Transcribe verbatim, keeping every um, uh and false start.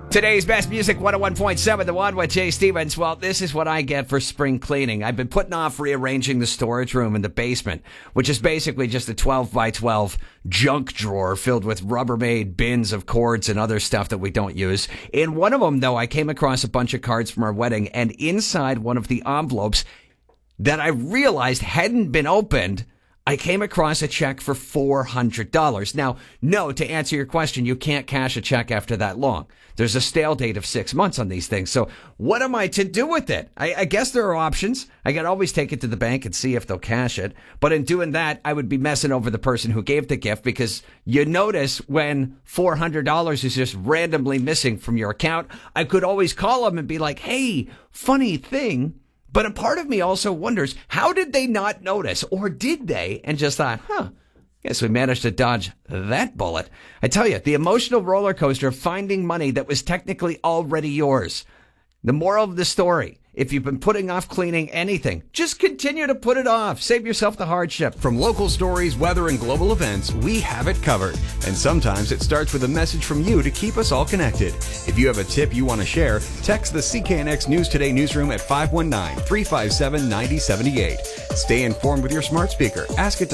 Today's best music, one oh one point seven, The One with Jay Stevens. Well, this is what I get for spring cleaning. I've been putting off rearranging the storage room in the basement, which is basically just a twelve by twelve junk drawer filled with Rubbermaid bins of cords and other stuff that we don't use. In one of them, though, I came across a bunch of cards from our wedding, and inside one of the envelopes that I realized hadn't been opened, I came across a check for four hundred dollars. Now, no, to answer your question, you can't cash a check after that long. There's a stale date of six months on these things. So what am I to do with it? I, I guess there are options. I can always take it to the bank and see if they'll cash it. But in doing that, I would be messing over the person who gave the gift, because you notice when four hundred dollars is just randomly missing from your account, I could always call them and be like, hey, funny thing. But a part of me also wonders, how did they not notice? Or did they and just thought, huh, guess we managed to dodge that bullet. I tell you, the emotional roller coaster of finding money that was technically already yours. The moral of the story, if you've been putting off cleaning anything, just continue to put it off. Save yourself the hardship. From local stories, weather, and global events, we have it covered. And sometimes it starts with a message from you to keep us all connected. If you have a tip you want to share, text the C K N X News Today newsroom at five one nine, three five seven, nine oh seven eight. Stay informed with your smart speaker. Ask it to